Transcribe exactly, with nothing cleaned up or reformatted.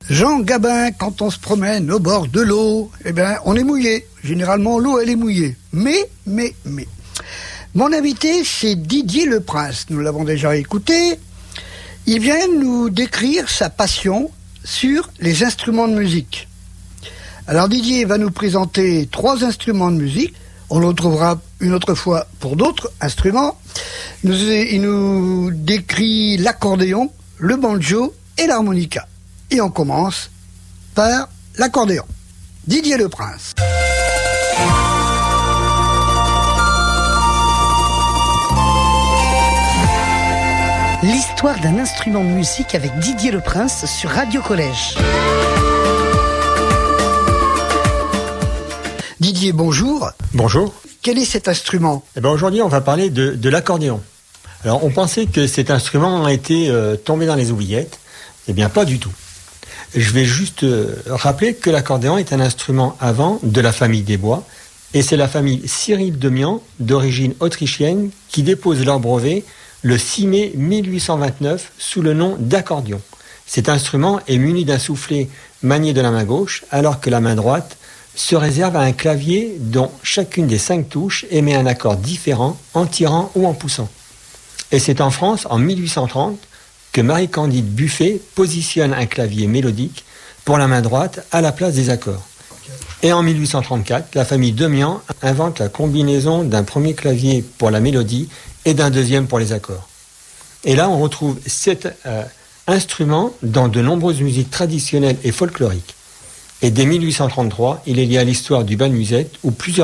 Jean Gabin, quand on se promène au bord de l'eau, eh bien, on est mouillé. Généralement, l'eau, elle est mouillée. Mais, mais, mais. Mon invité, c'est Didier Leprince. Nous l'avons déjà écouté. Il vient nous décrire sa passion sur les instruments de musique. Alors, Didier va nous présenter trois instruments de musique. On le retrouvera une autre fois pour d'autres instruments. Il nous décrit l'accordéon, le banjo et l'harmonica. Et on commence par l'accordéon. Didier Leprince. L'histoire d'un instrument de musique avec Didier Leprince sur Radio Collège. Didier, bonjour. Bonjour. Quel est cet instrument ? Eh ben aujourd'hui, on va parler de, de l'accordéon. Alors, on pensait que cet instrument a été euh, tombé dans les oubliettes. Eh bien, pas du tout. Je vais juste euh, rappeler que l'accordéon est un instrument avant de la famille des bois, et c'est la famille Cyrille-Demian, d'origine autrichienne, qui dépose leur brevet le six mai mille huit cent vingt-neuf sous le nom d'accordéon. Cet instrument est muni d'un soufflet manié de la main gauche, alors que la main droite se réserve à un clavier dont chacune des cinq touches émet un accord différent en tirant ou en poussant. Et c'est en France, en mille huit cent trente, que Marie-Candide Buffet positionne un clavier mélodique pour la main droite à la place des accords. Et en mille huit cent trente-quatre, la famille Demian invente la combinaison d'un premier clavier pour la mélodie et d'un deuxième pour les accords. Et là, on retrouve cet euh, instrument dans de nombreuses musiques traditionnelles et folkloriques. Et dès mille huit cent trente-trois, il est lié à l'histoire du bal musette où plusieurs